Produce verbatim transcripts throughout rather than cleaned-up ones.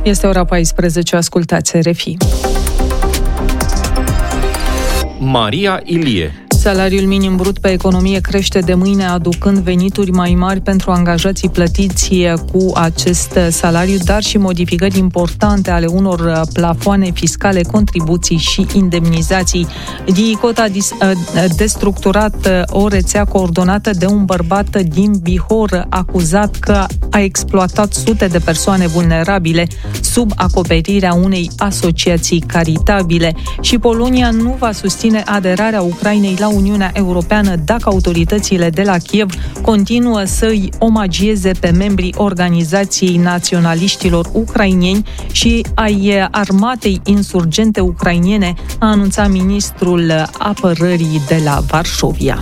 Este ora paisprezece, ascultați R F I. Maria Ilie. Salariul minim brut pe economie crește de mâine, aducând venituri mai mari pentru angajații plătiți cu acest salariu, dar și modificări importante ale unor plafoane fiscale, contribuții și indemnizații. DICOT a destructurat o rețea coordonată de un bărbat din Bihor, acuzat că a exploatat sute de persoane vulnerabile sub acoperirea unei asociații caritabile. Și Polonia nu va susține aderarea Ucrainei la Uniunea Europeană dacă autoritățile de la Kiev continuă să îi omagieze pe membrii Organizației Naționaliștilor Ucraineni și ai armatei insurgente ucrainene, a anunțat ministrul apărării de la Varșovia.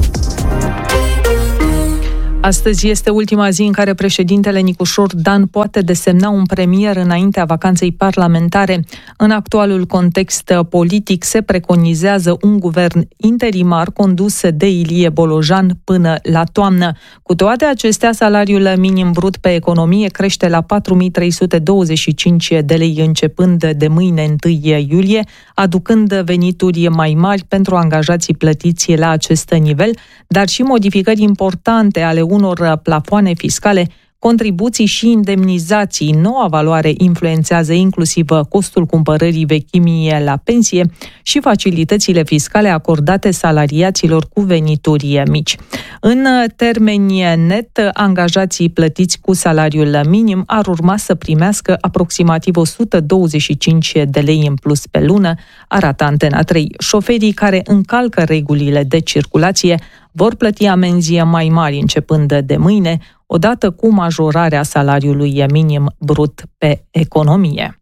Astăzi este ultima zi în care președintele Nicușor Dan poate desemna un premier înaintea vacanței parlamentare. În actualul context politic se preconizează un guvern interimar condus de Ilie Bolojan până la toamnă. Cu toate acestea, salariul minim brut pe economie crește la patru mii trei sute douăzeci și cinci de lei începând de mâine întâi iulie, aducând venituri mai mari pentru angajații plătiți la acest nivel, dar și modificări importante ale unor plafoane fiscale, contribuții și indemnizații. Noua valoare influențează inclusiv costul cumpărării vechimii la pensie și facilitățile fiscale acordate salariaților cu venituri mici. În termeni net, angajații plătiți cu salariul minim ar urma să primească aproximativ o sută douăzeci și cinci de lei în plus pe lună, arată Antena trei. Șoferii care încalcă regulile de circulație vor plăti amenzi mai mari începând de mâine, odată cu majorarea salariului minim brut pe economie.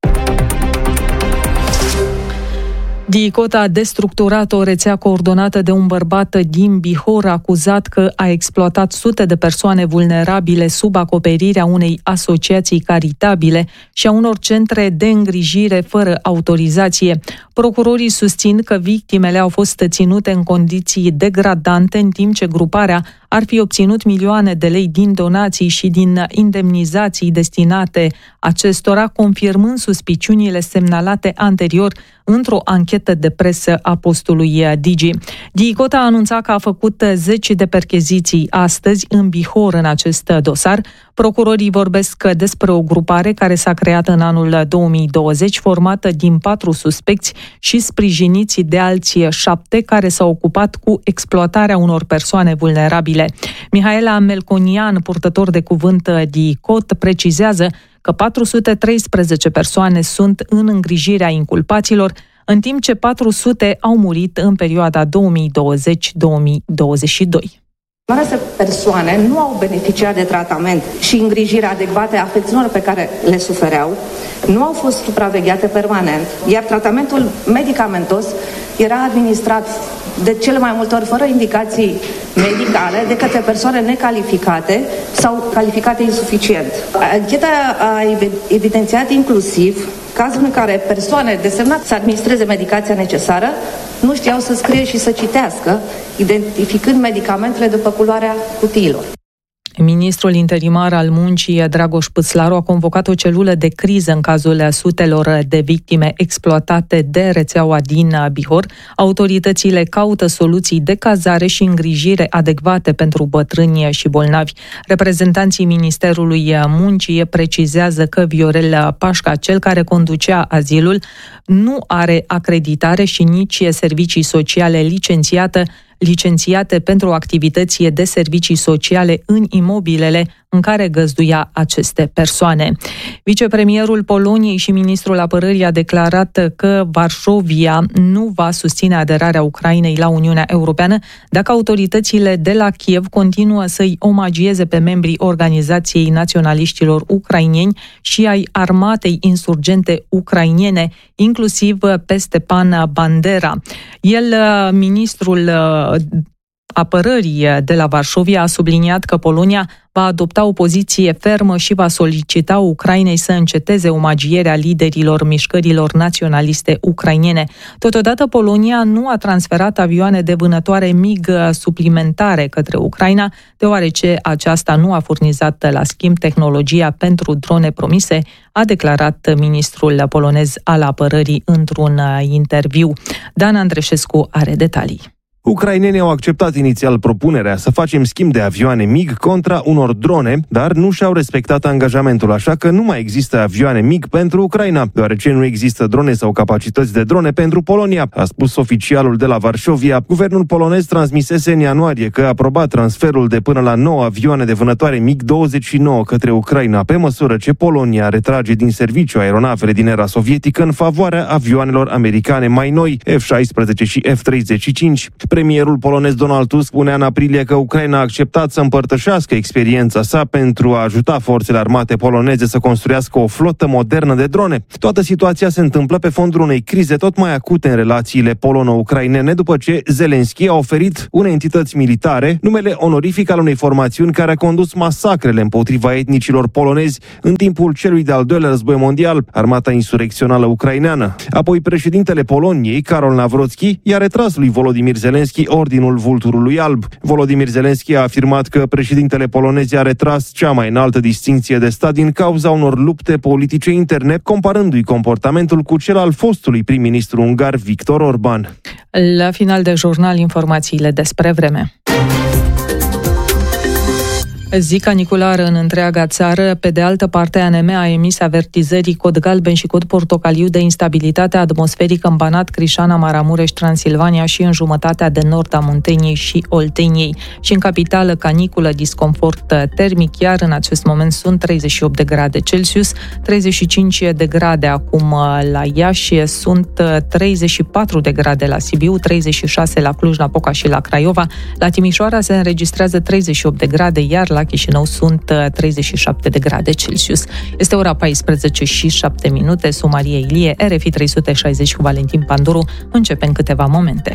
DICOT a destructurat o rețea coordonată de un bărbat din Bihor, acuzat că a exploatat sute de persoane vulnerabile sub acoperirea unei asociații caritabile și a unor centre de îngrijire fără autorizație. Procurorii susțin că victimele au fost ținute în condiții degradante, în timp ce gruparea ar fi obținut milioane de lei din donații și din indemnizații destinate acestora, confirmând suspiciunile semnalate anterior într-o anchetă de presă a postului Digi. DICOT a anunțat că a făcut zece de percheziții astăzi în Bihor în acest dosar. Procurorii vorbesc despre o grupare care s-a creat în anul două mii douăzeci, formată din patru suspecți și sprijiniți de alții șapte care s-au ocupat cu exploatarea unor persoane vulnerabile. Mihaela Melconian, purtător de cuvânt DICOT, precizează că patru sute treisprezece persoane sunt în îngrijirea inculpaților, în timp ce patru sute au murit în perioada două mii douăzeci - două mii douăzeci și doi. Numeroase persoane nu au beneficiat de tratament și îngrijire adecvate a afecțiunilor pe care le sufereau, nu au fost supravegheate permanent, iar tratamentul medicamentos era administrat de cele mai multe ori fără indicații medicale de către persoane necalificate sau calificate insuficient. Ancheta a evidențiat inclusiv cazul în care persoane desemnate să administreze medicația necesară nu știau să scrie și să citească, identificând medicamentele după culoarea cutiilor. Ministrul interimar al muncii, Dragoș Păslaru, a convocat o celulă de criză în cazul sutelor de victime exploatate de rețeaua din Bihor. Autoritățile caută soluții de cazare și îngrijire adecvate pentru bătrâni și bolnavi. Reprezentanții Ministerului Muncii precizează că Viorel Pașca, cel care conducea azilul, nu are acreditare și nici servicii sociale licențiate licențiate pentru activități de servicii sociale în imobilele în care găzduia aceste persoane. Vicepremierul Poloniei și ministrul apărării a declarat că Varșovia nu va susține aderarea Ucrainei la Uniunea Europeană dacă autoritățile de la Kiev continuă să-i omagieze pe membrii Organizației Naționaliștilor Ucraineni și ai armatei insurgente ucrainene, inclusiv pe Stepan Bandera. El, ministrul Apărării de la Varșovia a subliniat că Polonia va adopta o poziție fermă și va solicita Ucrainei să înceteze omagierea liderilor mișcărilor naționaliste ucrainene. Totodată, Polonia nu a transferat avioane de vânătoare MiG suplimentare către Ucraina, deoarece aceasta nu a furnizat la schimb tehnologia pentru drone promise, a declarat ministrul polonez al apărării într-un interviu. Dan Andreșescu are detalii. Ucrainenii au acceptat inițial propunerea să facem schimb de avioane MiG contra unor drone, dar nu și-au respectat angajamentul, așa că nu mai există avioane MiG pentru Ucraina, deoarece nu există drone sau capacități de drone pentru Polonia, a spus oficialul de la Varșovia. Guvernul polonez transmisese în ianuarie că a aprobat transferul de până la nouă avioane de vânătoare MiG douăzeci și nouă către Ucraina, pe măsură ce Polonia retrage din serviciu aeronavele din era sovietică în favoarea avioanelor americane mai noi, F șaisprezece și F treizeci și cinci. Premierul polonez Donald Tusk spunea în aprilie că Ucraina a acceptat să împărtășească experiența sa pentru a ajuta forțele armate poloneze să construiască o flotă modernă de drone. Toată situația se întâmplă pe fondul unei crize tot mai acute în relațiile polono-ucrainene, după ce Zelenski a oferit unei entități militare numele onorific al unei formațiuni care a condus masacrele împotriva etnicilor polonezi în timpul celui de-al doilea război mondial, armata insurecțională ucraineană. Apoi președintele Poloniei, Karol Nawrocki, i-a retras lui Volodymyr Zelenski ordinul Vulturului Alb. Volodymyr Zelenski a afirmat că președintele polonez a retras cea mai înaltă distincție de stat din cauza unor lupte politice interne, comparându-i comportamentul cu cel al fostului prim-ministru ungar Viktor Orban. La final de jurnal, informațiile despre vreme. Zi caniculară în întreaga țară. Pe de altă parte, A N M a emis avertizării cod galben și cod portocaliu de instabilitate atmosferică în Banat, Crișana, Maramureș, Transilvania și în jumătatea de nord a Munteniei și Olteniei. Și în capitală, caniculă, disconfort termic, iar în acest moment sunt treizeci și opt de grade Celsius, treizeci și cinci de grade acum la Iași, sunt treizeci și patru de grade la Sibiu, treizeci și șase la Cluj-Napoca și la Craiova. La Timișoara se înregistrează treizeci și opt de grade, iar la Chișinău sunt treizeci și șapte de grade Celsius. Este ora paisprezece și șapte minute. Sunt Maria Ilie, R F I trei sute șaizeci cu Valentin Panduru. Începe în câteva momente.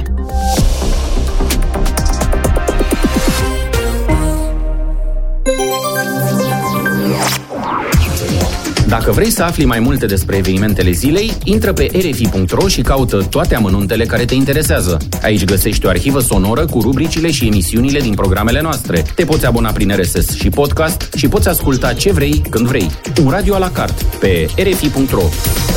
Dacă vrei să afli mai multe despre evenimentele zilei, intră pe r f i punct r o și caută toate amănuntele care te interesează. Aici găsești o arhivă sonoră cu rubricile și emisiunile din programele noastre. Te poți abona prin R S S și podcast și poți asculta ce vrei, când vrei. Un radio à la carte pe r f i punct r o.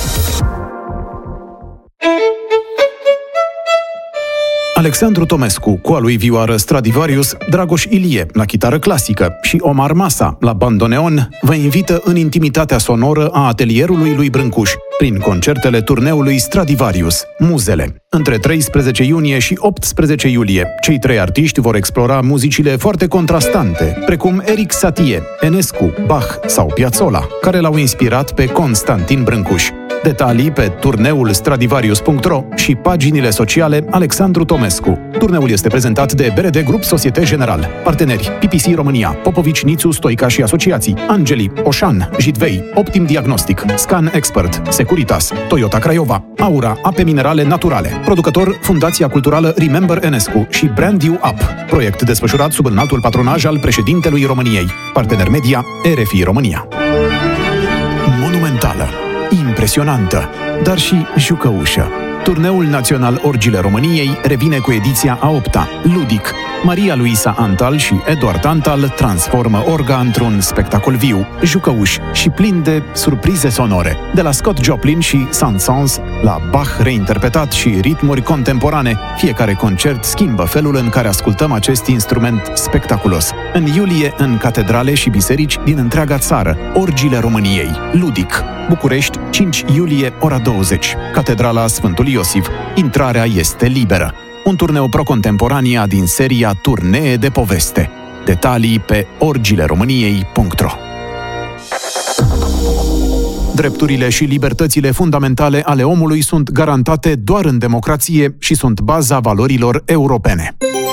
Alexandru Tomescu, cu a lui vioară Stradivarius, Dragoș Ilie, la chitară clasică, și Omar Masa, la bandoneon, vă invită în intimitatea sonoră a atelierului lui Brâncuș, prin concertele turneului Stradivarius, Muzele. Între treisprezece iunie și optsprezece iulie, cei trei artiști vor explora muzicile foarte contrastante, precum Erik Satie, Enescu, Bach sau Piazzolla, care l-au inspirat pe Constantin Brâncuș. Detalii pe turneul stradivarius punct r o și paginile sociale Alexandru Tomescu. Turneul este prezentat de B R D Grup Societe General. Parteneri: P P C România, Popovici, Nițu, Stoica și Asociații, Angeli, Oșan, Jitvei, Optim Diagnostic, Scan Expert, Securitas, Toyota Craiova, Aura, Ape Minerale Naturale. Producător: Fundația Culturală Remember Enescu și Brand You Up. Proiect desfășurat sub înaltul patronaj al președintelui României. Partener media R F I România. Monumentală, impresionantă, dar și jucăușă. Turneul național Orgile României revine cu ediția a opta. Ludic. Maria Luisa Antal și Eduard Antal transformă orga într-un spectacol viu, jucăuș și plin de surprize sonore. De la Scott Joplin și Saint-Saëns la Bach reinterpretat și ritmuri contemporane, fiecare concert schimbă felul în care ascultăm acest instrument spectaculos. În iulie, în catedrale și biserici din întreaga țară, Orgile României. Ludic. București, cinci iulie, ora douăzeci. Catedrala Sfântul Iosif. Intrarea este liberă. Un turneu pro-contemporania din seria Turnee de poveste. Detalii pe orgile româniei punct r o. Drepturile și libertățile fundamentale ale omului sunt garantate doar în democrație și sunt baza valorilor europene.